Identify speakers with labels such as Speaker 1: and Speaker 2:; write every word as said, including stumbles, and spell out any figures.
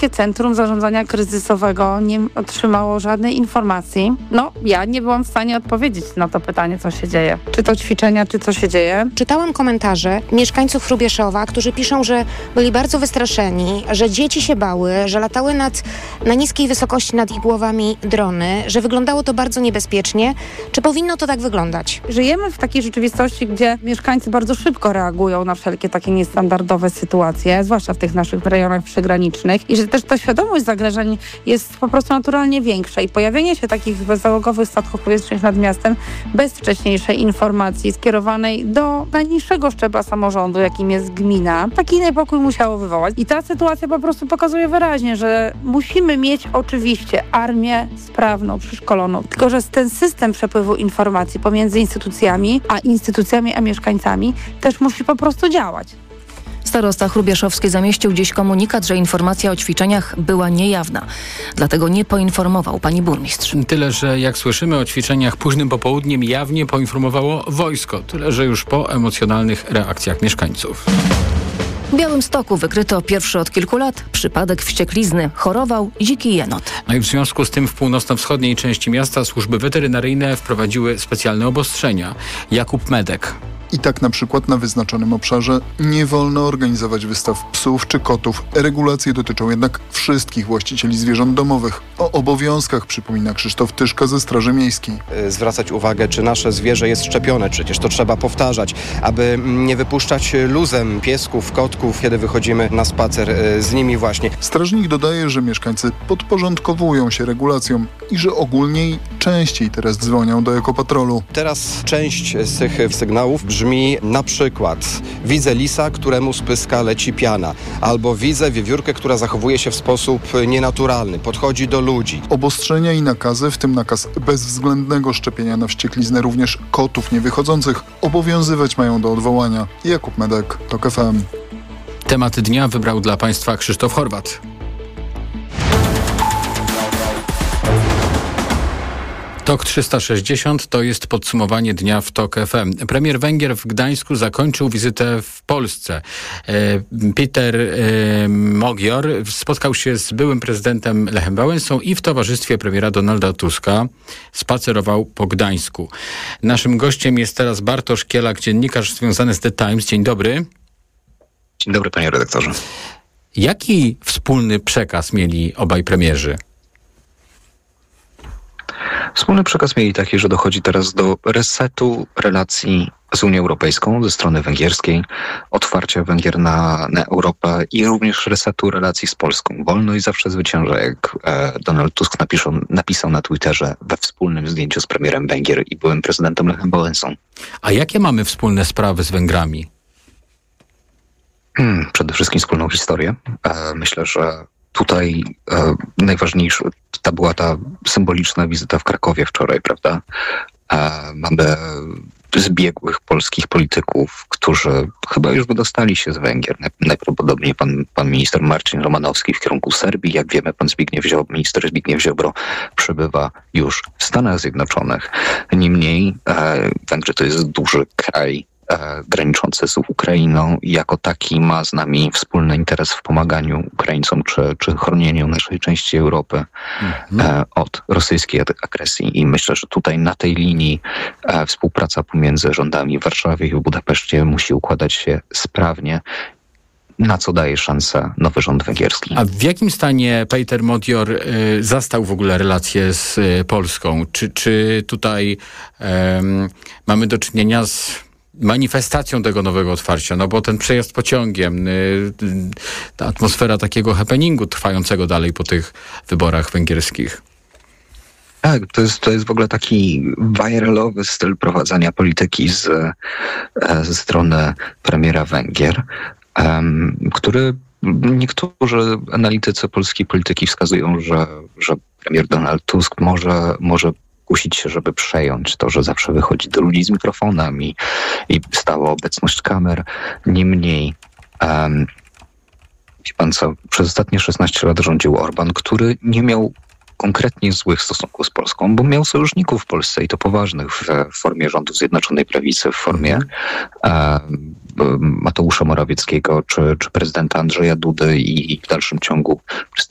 Speaker 1: Polskie Centrum Zarządzania Kryzysowego nie otrzymało żadnej informacji. No, ja nie byłam w stanie odpowiedzieć na to pytanie, co się dzieje. Czy to ćwiczenia, czy co się dzieje.
Speaker 2: Czytałam komentarze mieszkańców Hrubieszowa, którzy piszą, że byli bardzo wystraszeni, że dzieci się bały, że latały nad, na niskiej wysokości nad ich głowami drony, że wyglądało to bardzo niebezpiecznie. Czy powinno to tak wyglądać?
Speaker 1: Żyjemy w takiej rzeczywistości, gdzie mieszkańcy bardzo szybko reagują na wszelkie takie niestandardowe sytuacje, zwłaszcza w tych naszych rejonach przygranicznych i że też ta świadomość zagrożeń jest po prostu naturalnie większa i pojawienie się takich bezzałogowych statków powietrznych nad miastem bez wcześniejszej informacji skierowanej do najniższego szczebla samorządu, jakim jest gmina, taki niepokój musiało wywołać. I ta sytuacja po prostu pokazuje wyraźnie, że musimy mieć oczywiście armię sprawną, przeszkoloną, tylko że ten system przepływu informacji pomiędzy instytucjami, a instytucjami, a mieszkańcami też musi po prostu działać.
Speaker 3: Starosta hrubieszowski zamieścił dziś komunikat, że informacja o ćwiczeniach była niejawna. Dlatego nie poinformował pani burmistrz.
Speaker 4: Tyle, że jak słyszymy o ćwiczeniach późnym popołudniem jawnie poinformowało wojsko. Tyle, że już po emocjonalnych reakcjach mieszkańców.
Speaker 3: W Białymstoku wykryto pierwszy od kilku lat przypadek wścieklizny. Chorował dziki jenot.
Speaker 4: No i w związku z tym w północno-wschodniej części miasta służby weterynaryjne wprowadziły specjalne obostrzenia. Jakub Medek.
Speaker 5: I tak na przykład na wyznaczonym obszarze nie wolno organizować wystaw psów czy kotów. Regulacje dotyczą jednak wszystkich właścicieli zwierząt domowych. O obowiązkach przypomina Krzysztof Tyszka ze Straży Miejskiej.
Speaker 6: Zwracać uwagę, czy nasze zwierzę jest szczepione. Przecież to trzeba powtarzać, aby nie wypuszczać luzem piesków, kotków, kiedy wychodzimy na spacer z nimi właśnie.
Speaker 5: Strażnik dodaje, że mieszkańcy podporządkowują się regulacjom i że ogólniej częściej teraz dzwonią do ekopatrolu.
Speaker 6: Teraz część z tych sygnałów brzmi na przykład: widzę lisa, któremu z pyska leci piana, albo widzę wiewiórkę, która zachowuje się w sposób nienaturalny, podchodzi do ludzi.
Speaker 5: Obostrzenia i nakazy, w tym nakaz bezwzględnego szczepienia na wściekliznę również kotów niewychodzących, obowiązywać mają do odwołania. Jakub Medek, TOK F M.
Speaker 4: Temat dnia wybrał dla Państwa Krzysztof Horwat. TOK trzysta sześćdziesiąt to jest podsumowanie dnia w TOK F M. Premier Węgier w Gdańsku zakończył wizytę w Polsce. Peter Magyar spotkał się z byłym prezydentem Lechem Wałęsą i w towarzystwie premiera Donalda Tuska spacerował po Gdańsku. Naszym gościem jest teraz Bartosz Kielak, dziennikarz związany z The Times. Dzień dobry.
Speaker 7: Dzień dobry, panie redaktorze.
Speaker 4: Jaki wspólny przekaz mieli obaj premierzy?
Speaker 7: Wspólny przekaz mieli taki, że dochodzi teraz do resetu relacji z Unią Europejską ze strony węgierskiej, otwarcia Węgier na, na Europę i również resetu relacji z Polską. Wolność zawsze zwycięża, jak e, Donald Tusk napiszą, napisał na Twitterze we wspólnym zdjęciu z premierem Węgier i byłym prezydentem Lechem Wałęsą.
Speaker 4: A jakie mamy wspólne sprawy z Węgrami?
Speaker 7: Hmm, przede wszystkim wspólną historię. E, myślę, że tutaj e, najważniejsza ta była ta symboliczna wizyta w Krakowie wczoraj, prawda? E, mamy zbiegłych polskich polityków, którzy chyba już wydostali się z Węgier. Najprawdopodobniej pan, pan minister Marcin Romanowski w kierunku Serbii. Jak wiemy, pan Zbigniew Ziobro, minister Zbigniew Ziobro przebywa już w Stanach Zjednoczonych. Niemniej e, Węgry to jest duży kraj graniczący z Ukrainą i jako taki ma z nami wspólny interes w pomaganiu Ukraińcom czy, czy chronieniu naszej części Europy mm. od rosyjskiej agresji. I myślę, że tutaj na tej linii współpraca pomiędzy rządami w Warszawie i w Budapeszcie musi układać się sprawnie, na co daje szansę nowy rząd węgierski.
Speaker 4: A w jakim stanie Peter Magyar y, zastał w ogóle relacje z y, Polską? Czy, czy tutaj y, mamy do czynienia z manifestacją tego nowego otwarcia, no bo ten przejazd pociągiem, y, ta atmosfera takiego happeningu trwającego dalej po tych wyborach węgierskich.
Speaker 7: Tak, to jest, to jest w ogóle taki viralowy styl prowadzenia polityki z, ze strony premiera Węgier, um, który niektórzy analitycy polskiej polityki wskazują, że, że premier Donald Tusk może, może kusić się, żeby przejąć to, że zawsze wychodzi do ludzi z mikrofonami i stała obecność kamer. Niemniej, um, wie pan co, przez ostatnie szesnaście lat rządził Orban, który nie miał konkretnie złych stosunków z Polską, bo miał sojuszników w Polsce i to poważnych w, w formie rządu Zjednoczonej Prawicy, w formie e, Mateusza Morawieckiego czy, czy prezydenta Andrzeja Dudy i w dalszym ciągu